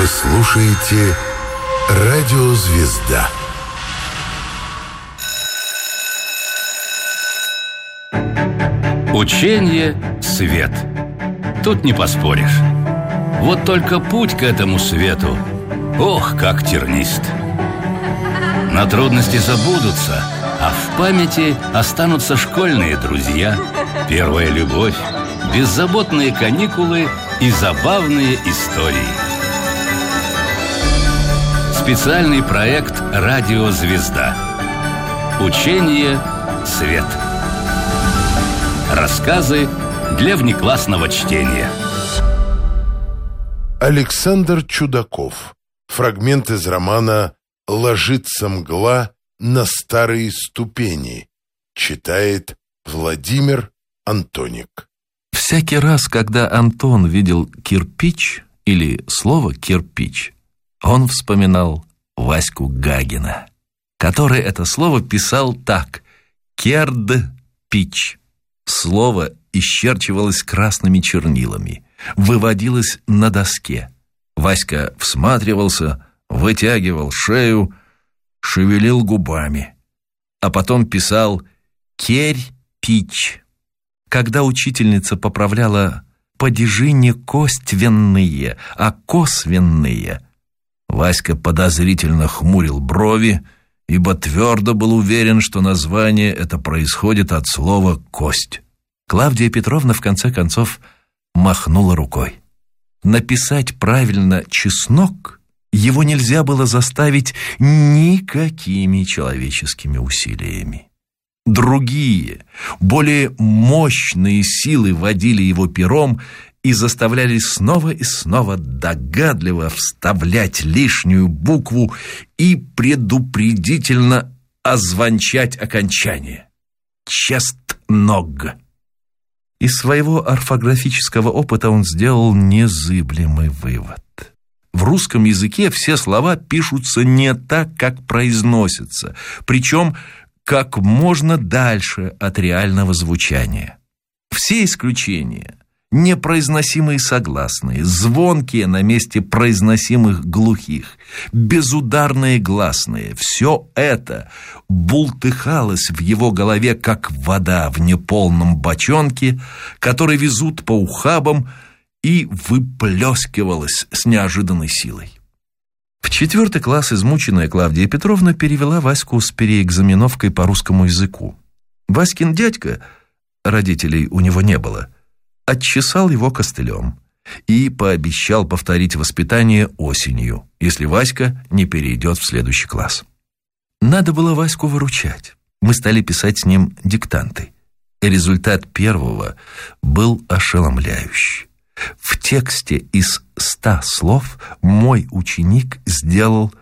Вы слушаете «Радио Звезда». Учение – свет. Тут не поспоришь. Вот только путь к этому свету, ох, как тернист. На трудности забудутся, а в памяти останутся школьные друзья, первая любовь, беззаботные каникулы и забавные истории. Специальный проект «Радио Звезда». Учение «Свет». Рассказы для внеклассного чтения. Александр Чудаков. Фрагмент из романа «Ложится мгла на старые ступени». Читает Владимир Антоник. Всякий раз, когда Антон видел кирпич или слово «кирпич», он вспоминал Ваську Гагина, который это слово писал так: «керд-пич». Слово исчерчивалось красными чернилами, выводилось на доске. Васька всматривался, вытягивал шею, шевелил губами, а потом писал «керь-пич». Когда учительница поправляла падежи не коственные, а косвенные, Васька подозрительно хмурил брови, ибо твердо был уверен, что название это происходит от слова «кость». Клавдия Петровна в конце концов махнула рукой. Написать правильно «чеснок» его нельзя было заставить никакими человеческими усилиями. Другие, более мощные силы водили его пером и заставляли снова и снова догадливо вставлять лишнюю букву и предупредительно озвончать окончание. Честног. Из своего орфографического опыта он сделал незыблемый вывод. В русском языке все слова пишутся не так, как произносятся, причем как можно дальше от реального звучания. Все исключения – непроизносимые согласные, звонкие на месте произносимых глухих, безударные гласные – все это бултыхалось в его голове, как вода в неполном бочонке, который везут по ухабам, и выплескивалось с неожиданной силой. В 4 класс измученная Клавдия Петровна перевела Ваську с переэкзаменовкой по русскому языку. Васькин дядька, родителей у него не было, отчесал его костылем и пообещал повторить воспитание осенью, если Васька не перейдет в следующий класс. Надо было Ваську выручать. Мы стали писать с ним диктанты. Результат первого был ошеломляющий. В тексте из 100 слов мой ученик сделал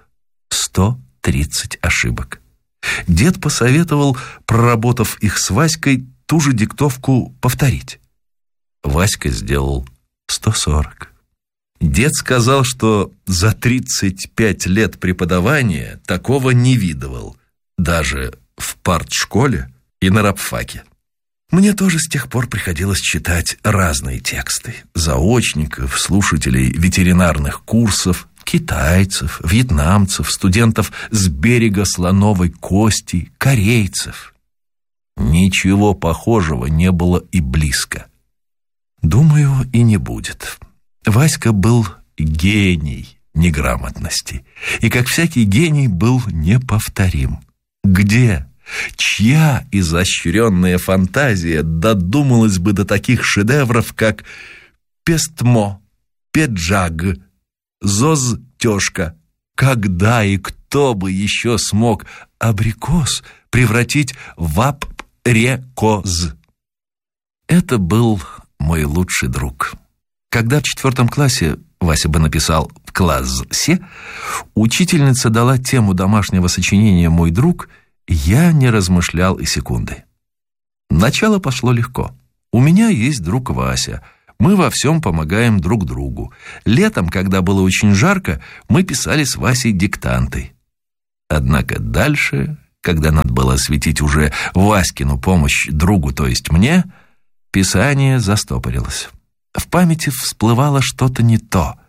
130 ошибок. Дед посоветовал, проработав их с Васькой, ту же диктовку повторить. Васька сделал 140. Дед сказал, что за 35 лет преподавания такого не видывал, даже в партшколе и на рабфаке. Мне тоже с тех пор приходилось читать разные тексты заочников, слушателей ветеринарных курсов, китайцев, вьетнамцев, студентов с берега Слоновой Кости, корейцев. Ничего похожего не было и близко. Думаю, и не будет. Васька был гений неграмотности, и, как всякий гений, был неповторим. Где? Чья изощренная фантазия додумалась бы до таких шедевров, как «Пестмо», «Педжаг», «Зозтёшка»? Когда и кто бы еще смог абрикос превратить в апрекоз? Это был мой лучший друг. Когда в 4 классе Вася бы написал в классе, учительница дала тему домашнего сочинения «Мой друг», я не размышлял и секунды. Начало пошло легко. У меня есть друг Вася. Мы во всем помогаем друг другу. Летом, когда было очень жарко, мы писали с Васей диктанты. Однако дальше, когда надо было осветить уже Васькину помощь другу, то есть мне, писание застопорилось. В памяти всплывало что-то не то.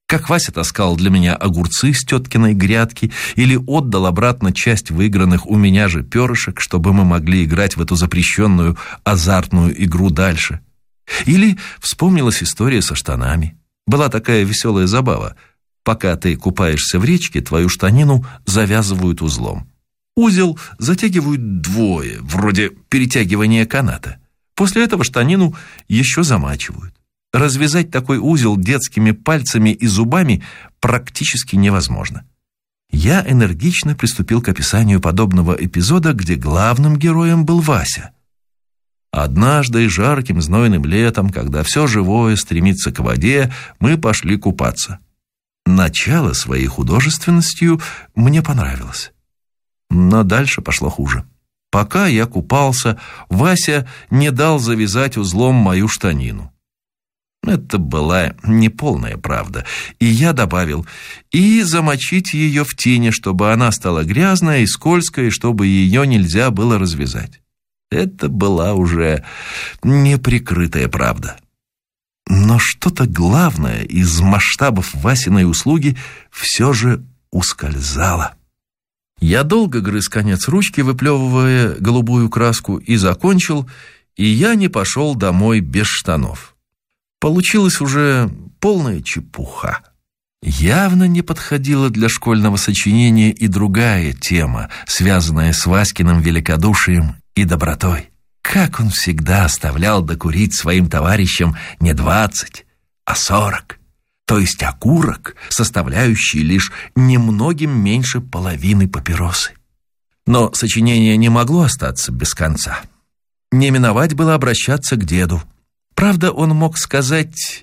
как Вася таскал для меня огурцы с теткиной грядки или отдал обратно часть выигранных у меня же перышек, чтобы мы могли играть в эту запрещенную азартную игру дальше. Или вспомнилась история со штанами. Была такая веселая забава. Пока ты купаешься в речке, твою штанину завязывают узлом. Узел затягивают двое, вроде перетягивания каната. После этого штанину еще замачивают. Развязать такой узел детскими пальцами и зубами практически невозможно. Я энергично приступил к описанию подобного эпизода, где главным героем был Вася. Однажды жарким знойным летом, когда все живое стремится к воде, мы пошли купаться. Начало своей художественностью мне понравилось. Но дальше пошло хуже. Пока я купался, Вася не дал завязать узлом мою штанину. Это была неполная правда, и я добавил: и замочить ее в тине, чтобы она стала грязная и скользкая, и чтобы ее нельзя было развязать. Это была уже неприкрытая правда. Но что-то главное из масштабов Васиной услуги все же ускользало. Я долго грыз конец ручки, выплевывая голубую краску, и закончил, и я не пошел домой без штанов. Получилась уже полная чепуха. Явно не подходила для школьного сочинения и другая тема, связанная с Васькиным великодушием и добротой. Как он всегда оставлял докурить своим товарищам не 20, а 40. То есть окурок, составляющий лишь немногим меньше половины папиросы. Но сочинение не могло остаться без конца. Не миновать было обращаться к деду. Правда, он мог сказать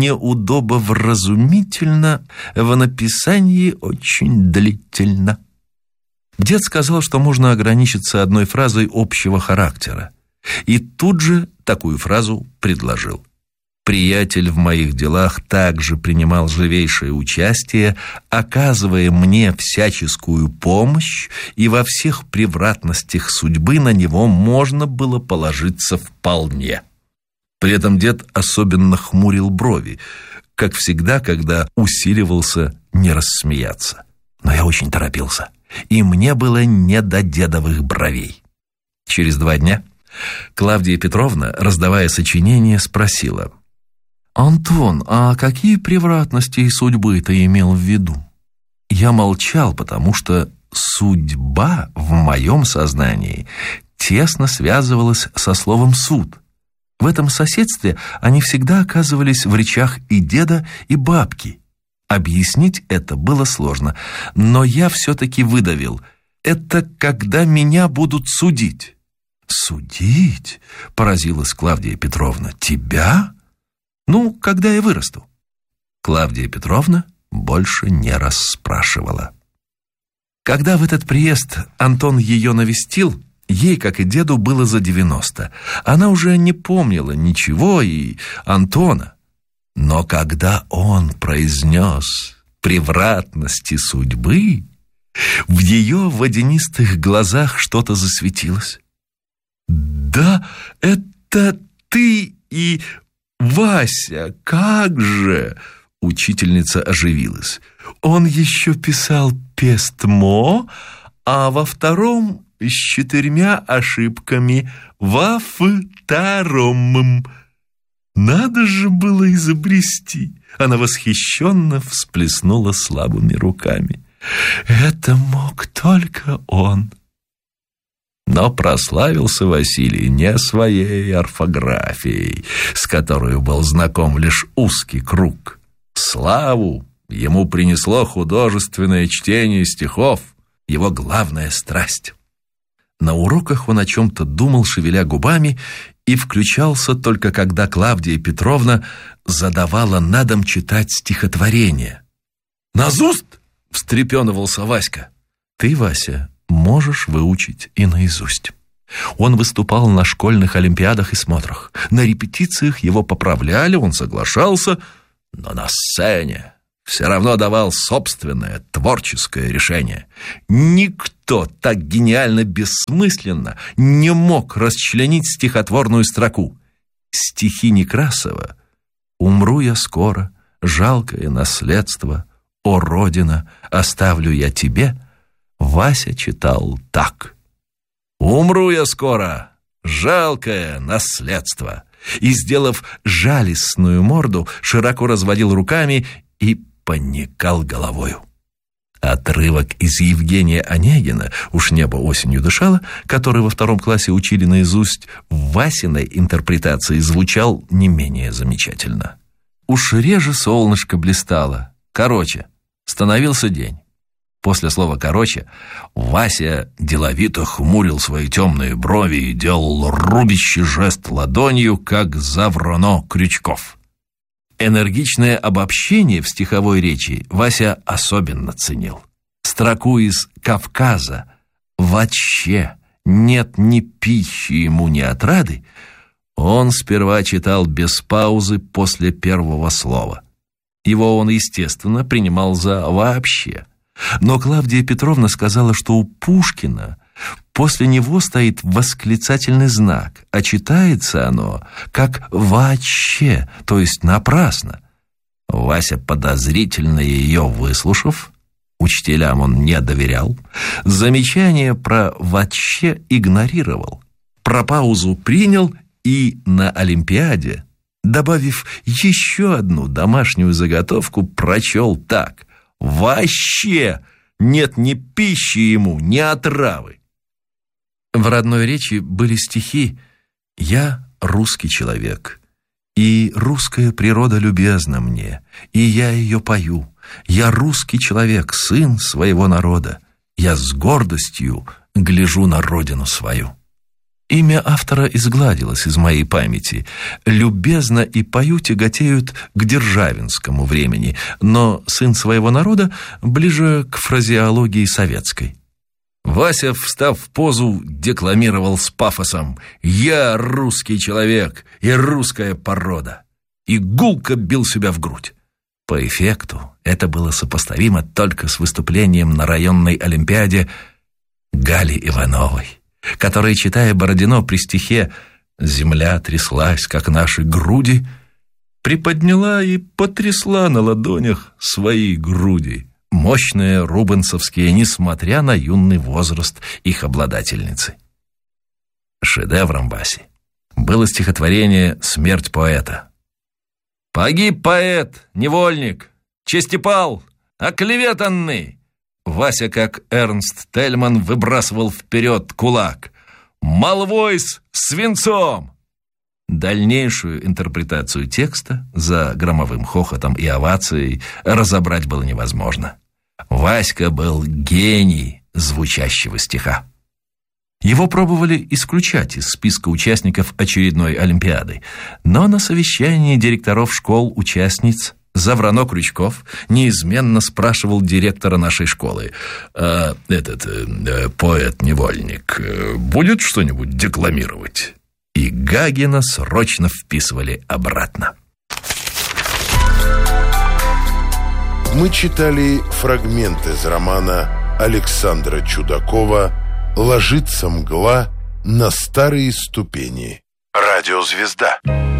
неудобовразумительно, в написании очень длительно. Дед сказал, что можно ограничиться одной фразой общего характера. И тут же такую фразу предложил. Приятель в моих делах также принимал живейшее участие, оказывая мне всяческую помощь, и во всех превратностях судьбы на него можно было положиться вполне. При этом дед особенно хмурил брови, как всегда, когда усиливался не рассмеяться. Но я очень торопился, и мне было не до дедовых бровей. Через 2 дня Клавдия Петровна, раздавая сочинение, спросила: «Антон, а какие превратности и судьбы ты имел в виду?» Я молчал, потому что судьба в моем сознании тесно связывалась со словом «суд». В этом соседстве они всегда оказывались в речах и деда, и бабки. Объяснить это было сложно, но я все-таки выдавил: «Это когда меня будут судить». «Судить?» — поразилась Клавдия Петровна. «Тебя? Ну, когда я вырасту». Клавдия Петровна больше не расспрашивала. Когда в этот приезд Антон ее навестил, ей, как и деду, было за 90. Она уже не помнила ничего и Антона. Но когда он произнес превратности судьбы, в ее водянистых глазах что-то засветилось. «Да, это ты и Вася, как же!» Учительница оживилась. «Он еще писал пестмо, а во втором с 4 ошибками, во втором. Надо же было изобрести!» Она восхищенно всплеснула слабыми руками. «Это мог только он». Но прославился Василий не своей орфографией, с которой был знаком лишь узкий круг. Славу ему принесло художественное чтение стихов, его главная страсть. На уроках он о чем-то думал, шевеля губами, и включался только когда Клавдия Петровна задавала на дом читать стихотворение. «Назуст!» — встрепенывался Васька. «Ты, Вася, можешь выучить и наизусть». Он выступал на школьных олимпиадах и смотрах. На репетициях его поправляли, он соглашался, но на сцене все равно давал собственное творческое решение. Никто так гениально бессмысленно не мог расчленить стихотворную строку. Стихи Некрасова «Умру я скоро, жалкое наследство, о, Родина, оставлю я тебе, Вася читал так. «Умру я скоро, жалкое наследство». И, сделав жалостную морду, широко разводил руками и поникал головою. Отрывок из Евгения Онегина «Уж небо осенью дышало», который во 2 классе учили наизусть, в Васиной интерпретации звучал не менее замечательно. Уж реже солнышко блистало. Короче, становился день. После слова «короче» Вася деловито хмурил свои темные брови и делал рубящий жест ладонью, как Завроно Крючков. Энергичное обобщение в стиховой речи Вася особенно ценил. Строку из «Кавказа» «Вообще нет ни пищи ему, ни отрады» он сперва читал без паузы после первого слова. Его он, естественно, принимал за «вообще». Но Клавдия Петровна сказала, что у Пушкина после него стоит восклицательный знак, а читается оно как «вообще», то есть напрасно. Вася, подозрительно ее выслушав, учителям он не доверял, замечание про «вообще» игнорировал, про паузу принял и на Олимпиаде, добавив еще одну домашнюю заготовку, прочел так: «Вообще нет ни пищи ему, ни отравы». В родной речи были стихи «Я русский человек, и русская природа любезна мне, и я ее пою. Я русский человек, сын своего народа, я с гордостью гляжу на родину свою». Имя автора изгладилось из моей памяти. «Любезно» и «пою» тяготеют к державинскому времени, но «сын своего народа» ближе к фразеологии советской. Вася, встав в позу, декламировал с пафосом: «Я русский человек и русская порода», и гулко бил себя в грудь. По эффекту это было сопоставимо только с выступлением на районной олимпиаде Гали Ивановой, которая, читая Бородино при стихе «Земля тряслась, как наши груди», приподняла и потрясла на ладонях свои груди, мощные рубенсовские, несмотря на юный возраст их обладательницы. Шедевром Васи было стихотворение «Смерть поэта». «Погиб поэт, невольник, честепал, оклеветанный». Вася, как Эрнст Тельман, выбрасывал вперед кулак. «Молвой с свинцом!» Дальнейшую интерпретацию текста за громовым хохотом и овацией разобрать было невозможно. Васька был гений звучащего стиха. Его пробовали исключать из списка участников очередной олимпиады, но на совещании директоров школ-участниц Завроно Крючков неизменно спрашивал директора нашей школы: поэт-невольник будет что-нибудь декламировать? И Гагина срочно вписывали обратно. Мы читали фрагмент из романа Александра Чудакова «Ложится мгла на старые ступени». Радиозвезда.